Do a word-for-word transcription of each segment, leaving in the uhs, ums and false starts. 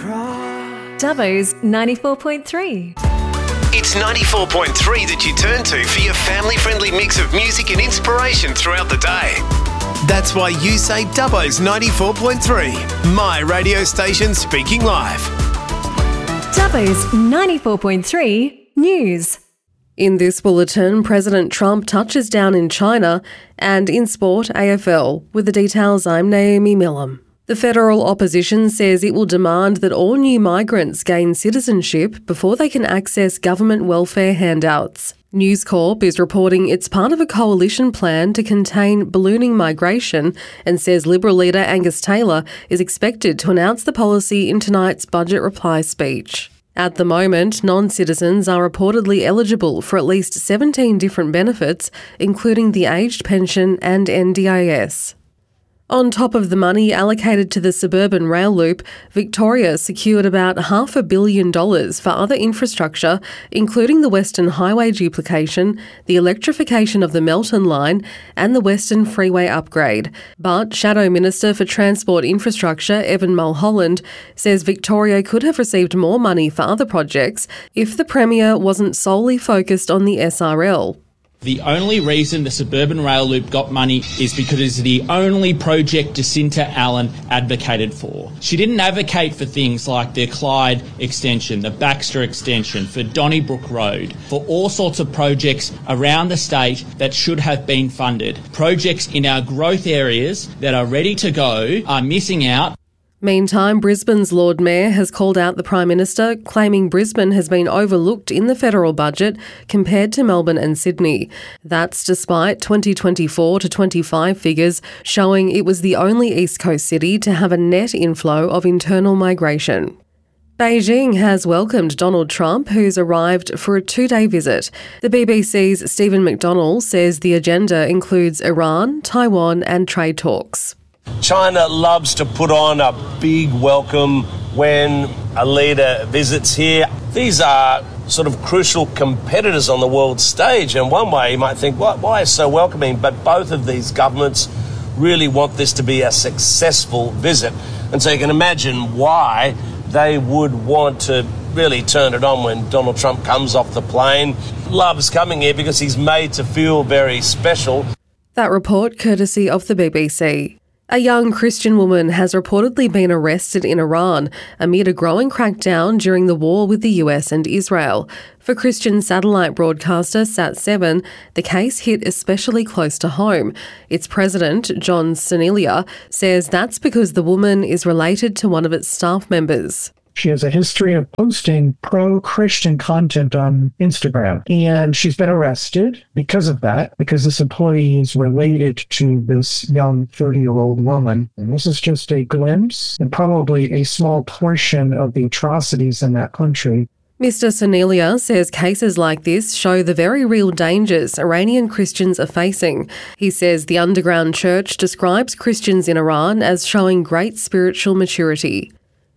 Dubbo's ninety-four point three. It's ninety-four point three that you turn to for your family-friendly mix of music and inspiration throughout the day. That's why you say Dubbo's ninety-four point three, my radio station speaking live. Dubbo's ninety-four point three News. In this bulletin, President Trump touches down in China, and in sport, A F L. With the details, I'm Naomi Millam. The federal opposition says it will demand that all new migrants gain citizenship before they can access government welfare handouts. News Corp is reporting it's part of a coalition plan to contain ballooning migration and says Liberal leader Angus Taylor is expected to announce the policy in tonight's budget reply speech. At the moment, non-citizens are reportedly eligible for at least seventeen different benefits, including the aged pension and N D I S. On top of the money allocated to the suburban rail loop, Victoria secured about half a billion dollars for other infrastructure, including the Western Highway duplication, the electrification of the Melton line, and the Western Freeway upgrade. But Shadow Minister for Transport Infrastructure, Evan Mulholland, says Victoria could have received more money for other projects if the Premier wasn't solely focused on the S R L. The only reason the suburban rail loop got money is because it's the only project Jacinta Allen advocated for. She didn't advocate for things like the Clyde extension, the Baxter extension, for Donnybrook Road, for all sorts of projects around the state that should have been funded. Projects in our growth areas that are ready to go are missing out. Meantime, Brisbane's Lord Mayor has called out the Prime Minister, claiming Brisbane has been overlooked in the federal budget compared to Melbourne and Sydney. That's despite twenty twenty-four to twenty-five figures showing it was the only East Coast city to have a net inflow of internal migration. Beijing has welcomed Donald Trump, who's arrived for a two-day visit. The B B C's Stephen McDonnell says the agenda includes Iran, Taiwan and trade talks. China loves to put on a big welcome when a leader visits here. These are sort of crucial competitors on the world stage, and one way you might think, why, why is so welcoming? But both of these governments really want this to be a successful visit, and so you can imagine why they would want to really turn it on when Donald Trump comes off the plane. Loves coming here because he's made to feel very special. That report courtesy of the B B C. A young Christian woman has reportedly been arrested in Iran amid a growing crackdown during the war with the U S and Israel. For Christian satellite broadcaster Sat seven, the case hit especially close to home. Its president, John Sanilia, says that's because the woman is related to one of its staff members. She has a history of posting pro-Christian content on Instagram, and she's been arrested because of that, because this employee is related to this young thirty-year-old woman. And this is just a glimpse and probably a small portion of the atrocities in that country. Mister Sanilia says cases like this show the very real dangers Iranian Christians are facing. He says the underground church describes Christians in Iran as showing great spiritual maturity.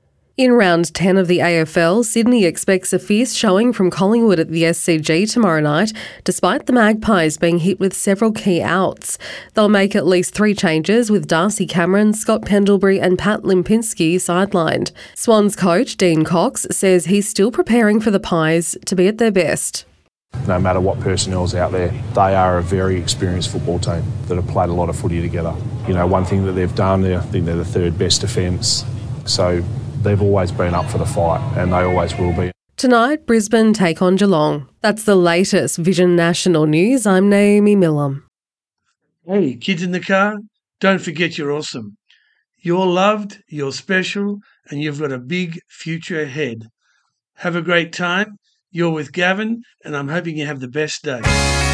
In round ten of the A F L, Sydney expects a fierce showing from Collingwood at the S C G tomorrow night, despite the Magpies being hit with several key outs. They'll make at least three changes, with Darcy Cameron, Scott Pendlebury and Pat Lipinski sidelined. Swans coach Dean Cox says he's still preparing for the Pies to be at their best. No matter what personnel's out there, they are a very experienced football team that have played a lot of footy together. You know, one thing that they've done, I think they're the third best defence. So they've always been up for the fight, and they always will be. Tonight, Brisbane take on Geelong. That's the latest Vision National News. I'm Naomi Millam. Hey, kids in the car, don't forget you're awesome. You're loved, you're special, and you've got a big future ahead. Have a great time. You're with Gavin, and I'm hoping you have the best day.